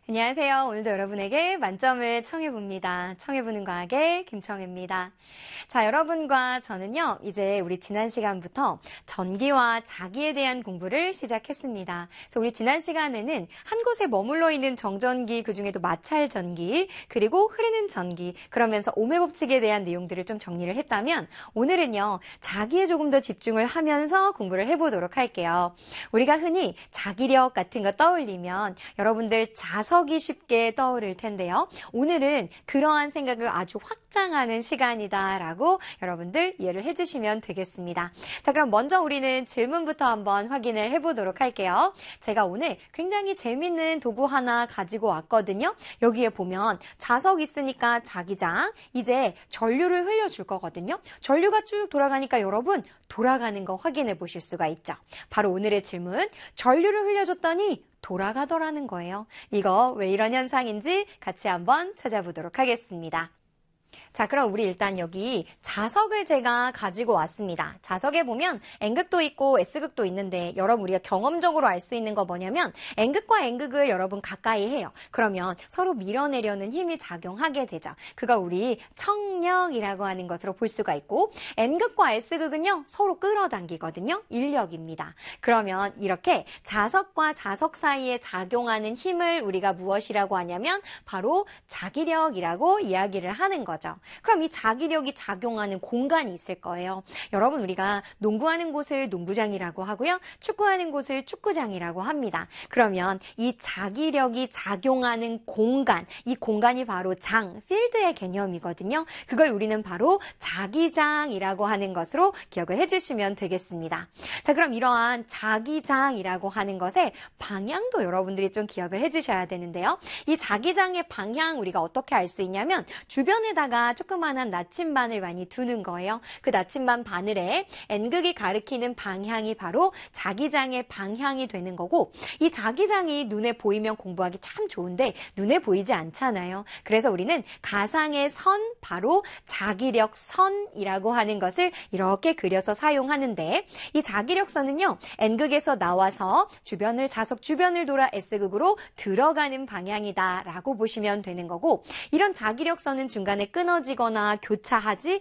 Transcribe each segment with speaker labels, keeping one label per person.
Speaker 1: 안녕하세요. 오늘도 여러분에게 만점을 청해봅니다. 청해보는 과학의 김청혜입니다. 자, 여러분과 저는요, 이제 우리 지난 시간부터 전기와 자기에 대한 공부를 시작했습니다. 그래서 우리 지난 시간에는 한 곳에 머물러 있는 정전기, 그중에도 마찰 전기, 그리고 흐르는 전기, 그러면서 오음의 법칙에 대한 내용들을 좀 정리를 했다면, 오늘은요, 자기에 조금 더 집중을 하면서 공부를 해보도록 할게요. 우리가 흔히 자기력 같은 거 떠올리면 여러분들 자석이 쉽게 떠오를 텐데요. 오늘은 그러한 생각을 아주 확장하는 시간이다라고 여러분들 이해를 해주시면 되겠습니다. 자, 그럼 먼저 우리는 질문부터 한번 확인을 해보도록 할게요. 제가 오늘 굉장히 재밌는 도구 하나 가지고 왔거든요. 여기에 보면 자석 있으니까 자기장, 이제 전류를 흘려줄 거거든요. 전류가 쭉 돌아가니까 여러분 돌아가는 거 확인해 보실 수가 있죠. 바로 오늘의 질문, 전류를 흘려줬더니 돌아가더라는 거예요. 이거 왜 이런 현상인지 같이 한번 찾아보도록 하겠습니다. 자, 그럼 우리 일단 여기 자석을 제가 가지고 왔습니다. 자석에 보면 N극도 있고 S극도 있는데 여러분 우리가 경험적으로 알 수 있는 거 뭐냐면 N극과 N극을 여러분 가까이 해요. 그러면 서로 밀어내려는 힘이 작용하게 되죠. 그거 우리 청력이라고 하는 것으로 볼 수가 있고 N극과 S극은요 서로 끌어당기거든요. 인력입니다. 그러면 이렇게 자석과 자석 사이에 작용하는 힘을 우리가 무엇이라고 하냐면 바로 자기력이라고 이야기를 하는 거죠. 그럼 이 자기력이 작용하는 공간이 있을 거예요. 여러분 우리가 농구하는 곳을 농구장이라고 하고요. 축구하는 곳을 축구장이라고 합니다. 그러면 이 자기력이 작용하는 공간, 이 공간이 바로 장, 필드의 개념이거든요. 그걸 우리는 바로 자기장이라고 하는 것으로 기억을 해주시면 되겠습니다. 자, 그럼 이러한 자기장이라고 하는 것의 방향도 여러분들이 좀 기억을 해주셔야 되는데요. 이 자기장의 방향 우리가 어떻게 알 수 있냐면 주변에다가 조그만한 나침반을 많이 두는 거예요. 그 나침반 바늘에 N극이 가리키는 방향이 바로 자기장의 방향이 되는 거고, 이 자기장이 눈에 보이면 공부하기 참 좋은데 눈에 보이지 않잖아요. 그래서 우리는 가상의 선, 바로 자기력 선이라고 하는 것을 이렇게 그려서 사용하는데, 이 자기력 선은요 N극에서 나와서 자석 주변을 돌아 S극으로 들어가는 방향이다 라고 보시면 되는 거고, 이런 자기력 선은 중간에 끊어지거나 교차하지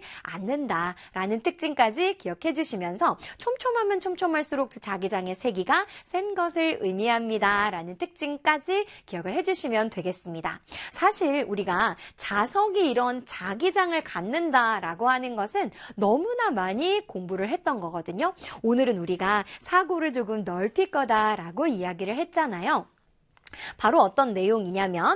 Speaker 1: 않는다라는 특징까지 기억해 주시면서 촘촘하면 촘촘할수록 자기장의 세기가 센 것을 의미합니다 라는 특징까지 기억을 해주시면 되겠습니다. 사실 우리가 자석이 이런 자기장을 갖는다라고 하는 것은 너무나 많이 공부를 했던 거거든요. 오늘은 우리가 사고를 조금 넓힐 거다라고 이야기를 했잖아요. 바로 어떤 내용이냐면